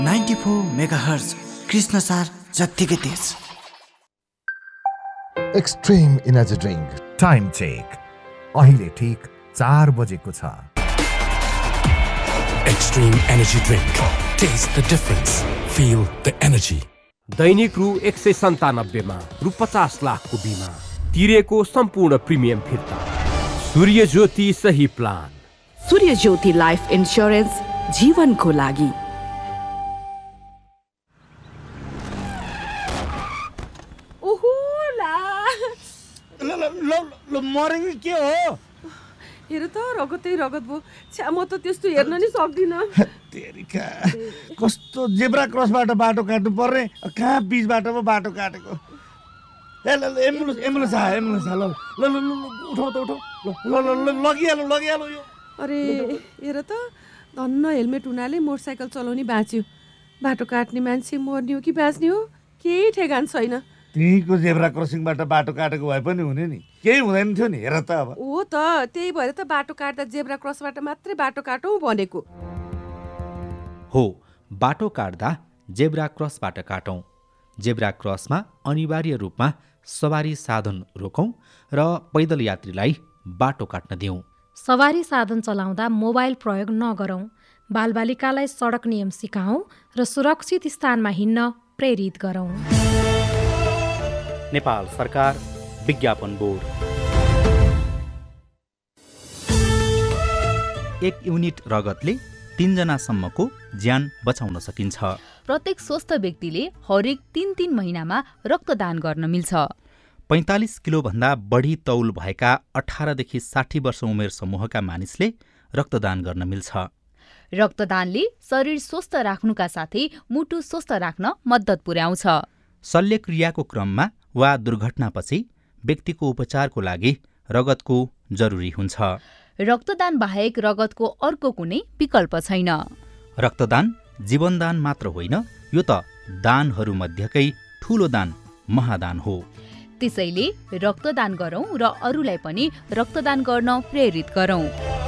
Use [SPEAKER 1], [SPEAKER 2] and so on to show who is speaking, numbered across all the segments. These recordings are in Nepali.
[SPEAKER 1] 94 मेगाहर्ज कृष्णसार जत्तिकै तेज।
[SPEAKER 2] Extreme energy drink
[SPEAKER 3] time check अहिले ठीक 4 बजेको छ।
[SPEAKER 4] Extreme Energy Drink. Taste the difference. Feel the energy.
[SPEAKER 5] दैनिक रु 197 मा रु 50 लाखको बिमा तिरेको सम्पूर्ण प्रिमियम फिर्ता। सूर्य ज्योति सही प्लान।
[SPEAKER 6] सूर्य ज्योति लाइफ इन्स्योरेन्स जीवनको लागि।
[SPEAKER 7] मरेको के हो?
[SPEAKER 8] हेर त रगतै रगत भयो। छ्या म त त्यस्तो हेर्न नि सक्दिन।
[SPEAKER 7] तेरिका कस्तो जेब्रा क्रसबाट बाटो काट्नु पर्ने, कहाँ बीचबाट पो बाटो काटेको। ए ल एम्बुलेन्स आयो ल ल ल उठाउ त उठाउ ल ल ल लगिहाल्नु यो।
[SPEAKER 8] अरे हेर त धन्न हेलमेट हुनाले मोटरसाइकल चलाउने बाँच्यो। बाटो काट्ने मान्छे मर्ने हो कि बाँच्ने हो केही ठेगान छैन।
[SPEAKER 7] त्यहीँको जेब्रा क्रसिङबाट बाटो काटेको भए पनि हुने नि, केही हुँदैन थियो नि। हेर त अब
[SPEAKER 8] हो त त्यही भएर त बाटो काट्दा जेब्रा क्रसबाट मात्रै बाटो काटौँ भनेको
[SPEAKER 9] हो। बाटो काट्दा जेब्रा क्रसबाट काटौँ। जेब्रा क्रसमा अनिवार्य रूपमा सवारी साधन रोकौँ र पैदल यात्रीलाई बाटो काट्न दिउँ।
[SPEAKER 10] सवारी साधन चलाउँदा मोबाइल प्रयोग नगरौँ। बालबालिकालाई सडक नियम सिकाऊँ र सुरक्षित स्थानमा हिँड्न प्रेरित गरौँ।
[SPEAKER 9] नेपाल सरकार विज्ञापन बोर्ड। 1 युनिट रगतले 3 जनासम्मको ज्यान बचाउन सकिन्छ।
[SPEAKER 11] प्रत्येक स्वस्थ व्यक्तिले हरेक 3 महिनामा रक्तदान गर्न मिल्छ।
[SPEAKER 9] 45 किलोभन्दा बढी तौल भएका 18 देखि 60 वर्ष उमेर समूहका मानिसले रक्तदान गर्न मिल्छ।
[SPEAKER 11] रक्तदानले शरीर स्वस्थ राख्नुका साथै मुटु स्वस्थ राख्न मद्दत पुर्याउँछ।
[SPEAKER 9] शल्यक्रियाको क्रममा वा दुर्घटनापछि व्यक्तिको उपचारको लागि रगतको जरुरी हुन्छ।
[SPEAKER 11] रक्तदान बाहेक रगतको अर्को कुनै विकल्प छैन।
[SPEAKER 9] रक्तदान जीवनदान मात्र होइन, यो त दानहरूमध्येकै ठूलो दान महादान हो।
[SPEAKER 11] त्यसैले रक्तदान गरौँ र अरूलाई पनि रक्तदान गर्न प्रेरित गरौँ।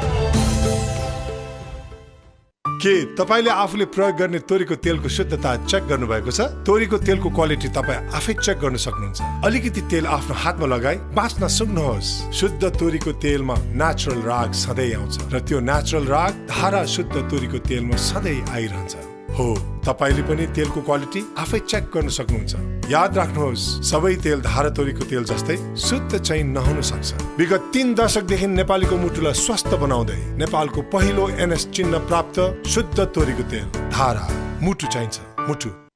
[SPEAKER 12] के तपाईले आफूले प्रयोग गर्ने तोरीको तेलको शुद्धता चेक गर्नुभएको छ? तोरीको तेलको क्वालिटी तपाईँ आफै चेक गर्न सक्नुहुन्छ। अलिकति तेल आफ्नो हातमा लगाई बाँच्न सक्नुहोस्। शुद्ध तोरीको तेलमा नेचुरल राग सधैँ आउँछ र त्यो नेचुरल राग धारा शुद्ध तोरीको तेलमा सधैँ आइरहन्छ। हो, तपाईले पनि तेलको क्वालिटी आफै चेक गर्न सक्नुहुन्छ। याद राख्नुहोस्, सबै तेल धारा तोरीको तेल जस्तै शुद्ध चाहिँ नहुन सक्छ। विगत 3 दशकदेखि नेपालीको मुटुलाई स्वस्थ बनाउँदै नेपालको पहिलो NS चिन्ह प्राप्त शुद्ध तोरीको तेल धारा। मुटु चाहिन्छ, मुटु।